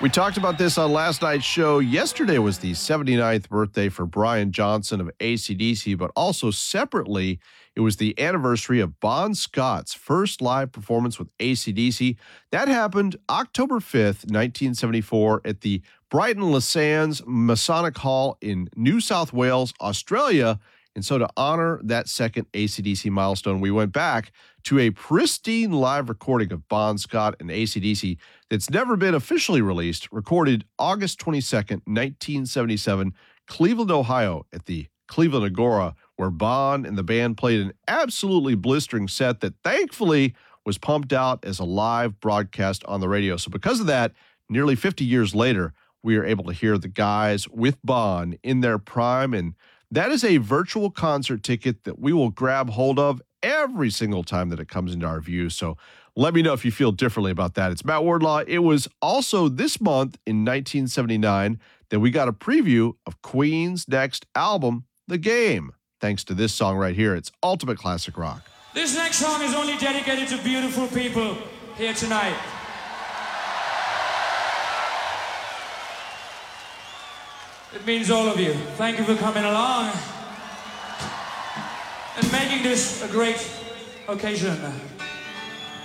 We talked about this on last night's show. Yesterday was the 79th birthday for Brian Johnson of AC/DC, but also separately, it was the anniversary of Bon Scott's first live performance with AC/DC. That happened October 5th, 1974 at the Brighton Les Sands Masonic Hall in New South Wales, Australia. And so to honor that second AC/DC milestone, we went back to a pristine live recording of Bon Scott and AC/DC that's never been officially released, recorded August 22nd, 1977, Cleveland, Ohio, at the Cleveland Agora, where Bon and the band played an absolutely blistering set that thankfully was pumped out as a live broadcast on the radio. So because of that, nearly 50 years later, we are able to hear the guys with Bon in their prime, and that is a virtual concert ticket that we will grab hold of every single time that it comes into our view. So let me know if you feel differently about that. It's Matt Wardlaw. It was also this month in 1979 that we got a preview of Queen's next album, The Game, thanks to this song right here. It's ultimate classic rock. This next song is only dedicated to beautiful people here tonight. It means all of you. Thank you for coming along and making this a great occasion.